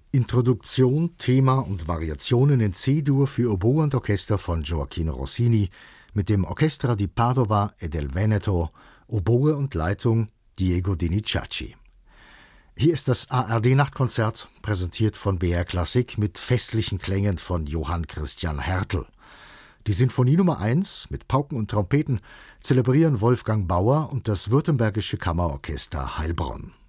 Introduktion, Thema und Variationen in C-Dur für Oboe und Orchester von Gioachino Rossini mit dem Orchestra di Padova e del Veneto, Oboe und Leitung Diego Denicacci. Hier ist das ARD-Nachtkonzert, präsentiert von BR Klassik mit festlichen Klängen von Johann Christian Hertel. Die Sinfonie Nummer 1 mit Pauken und Trompeten zelebrieren Wolfgang Bauer und das Württembergische Kammerorchester Heilbronn.